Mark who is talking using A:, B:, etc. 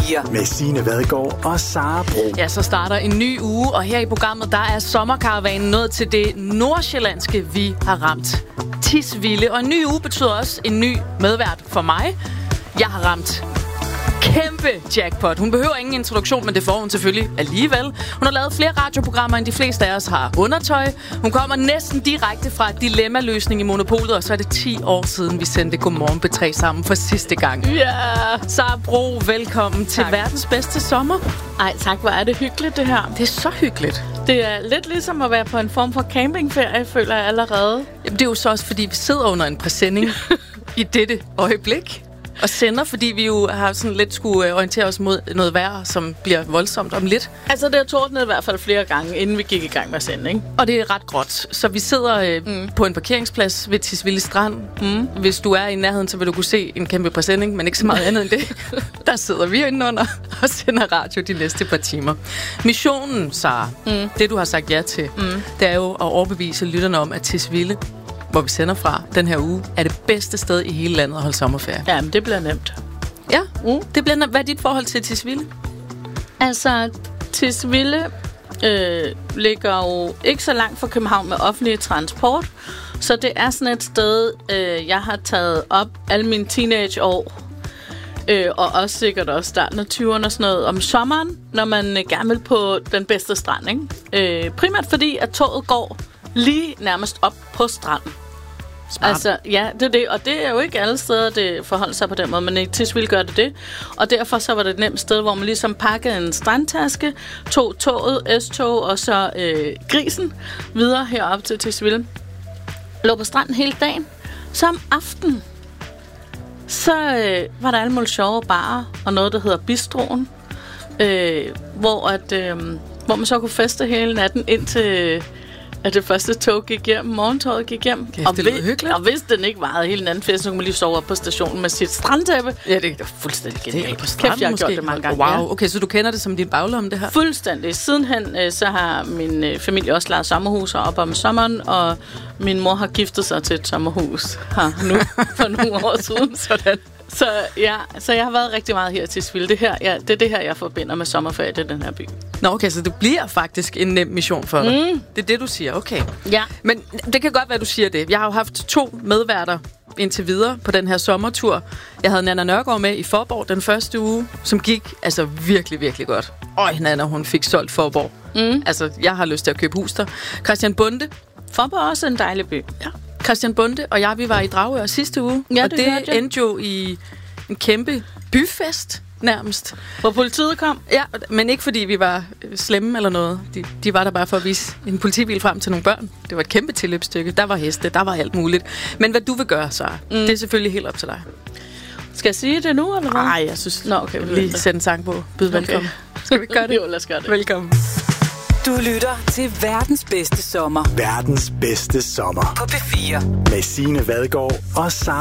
A: P4.
B: Med Signe Vadgaard og Sara Bro.
C: Ja, så starter en ny uge, og her i programmet, der er sommerkaravanen nået til det nordsjællandske, vi har ramt. Tisvilde, og en ny uge betyder også en ny medvært for mig. Jeg har ramt kæmpe jackpot. Hun behøver ingen introduktion, men det får hun selvfølgelig alligevel. Hun har lavet flere radioprogrammer, end de fleste af os har undertøj. Hun kommer næsten direkte fra dilemmaløsning i Monopolet, og så er det 10 år siden, vi sendte Godmorgen P3 sammen for sidste gang.
D: Ja! Yeah.
C: Sara Bro, velkommen til verdens bedste sommer.
D: Ej, tak. Hvor er det hyggeligt, det her.
C: Det er så hyggeligt.
D: Det er lidt ligesom at være på en form for campingferie, føler jeg allerede.
C: Jamen, det er jo så også, fordi vi sidder under en præsending i dette øjeblik. Og sender, fordi vi jo har sådan lidt skulle orientere os mod noget vejr, som bliver voldsomt om lidt.
D: Altså, det har tordnet i hvert fald flere gange, inden vi gik i gang med at sende, ikke?
C: Og det er ret gråt. Så vi sidder på en parkeringsplads ved Tisvilde Strand. Hvis du er i nærheden, så vil du kunne se en kæmpe præsending, men ikke så meget andet end det. Der sidder vi indenunder og sender radio de næste par timer. Missionen, Sara, det du har sagt ja til, det er jo at overbevise lytterne om, at Tisvilde, hvor vi sender fra den her uge, er det bedste sted i hele landet at holde sommerferie.
D: Ja, men det bliver nemt.
C: Ja, det bliver nemt. Hvad er dit forhold til Tisvilde?
D: Altså, Tisvilde ligger jo ikke så langt fra København med offentlig transport, så det er sådan et sted, jeg har taget op alle mine teenageår, og også sikkert også starten af 20'erne og sådan noget om sommeren, når man gerne vil på den bedste strand, ikke? Primært fordi, at toget går lige nærmest op på stranden. Smart. Altså, ja, det er det. Og det er jo ikke alle steder, det forholder sig på den måde, men i Tisvilde gør det. Og derfor så var det et nemt sted, hvor man ligesom pakkede en strandtaske, tog toget, S-tog og så grisen videre herop til Tisvilde. Lå på stranden hele dagen. Så om aftenen, så var der alle mulige sjove barer og noget, der hedder Bistroen, hvor man så kunne feste hele natten indtil at det første tog gik hjem, morgentoget gik hjem.
C: Okay, det lyder hyggeligt.
D: Og hvis den ikke varede hele den anden fest, så kunne man lige sove op på stationen med sit strandtæppe.
C: Ja, det
D: er fuldstændig
C: genialt.
D: Det er
C: på stranden,
D: jeg har gjort det mange gange.
C: Wow, okay, så du kender det som din baglomme, det her?
D: Fuldstændig. Sidenhen så har min familie også lejet sommerhus op om sommeren, og min mor har giftet sig til et sommerhus her nu for nogle år siden. Sådan. Så jeg har været rigtig meget her til Tisvilde. Det er det her, jeg forbinder med sommerferie, det er den her by.
C: Nå, okay, så det bliver faktisk en nem mission for dig. Det er det, du siger, okay.
D: Ja.
C: Men det kan godt være, du siger det. Jeg har jo haft 2 medværter indtil videre på den her sommertur. Jeg havde Nanna Nørgaard med i Faaborg den første uge, som gik altså virkelig, virkelig godt. Nanna, hun fik solgt Faaborg. Altså, jeg har lyst til at købe hus der. Christian Bonde.
D: Faaborg er også en dejlig by.
C: Ja. Christian Bonde og jeg, vi var i Dragør sidste uge.
D: Ja,
C: og det endte jo i en kæmpe byfest nærmest.
D: Hvor politiet kom?
C: Ja, men ikke fordi vi var slemme eller noget. De var der bare for at vise en politibil frem til nogle børn. Det var et kæmpe tilløbsstykke. Der var heste, der var alt muligt. Men hvad du vil gøre, så det er selvfølgelig helt op til dig.
D: Skal jeg sige det nu, eller hvad?
C: Nej, jeg synes...
D: Nå, okay.
C: Lige sætte en sang på. Byd velkommen. Skal vi gøre det?
D: Jo, lad os gøre det.
C: Velkommen.
A: Du lytter til verdens bedste sommer.
B: Verdens bedste sommer.
A: På P4.
B: Med Signe Vadgaard og Sara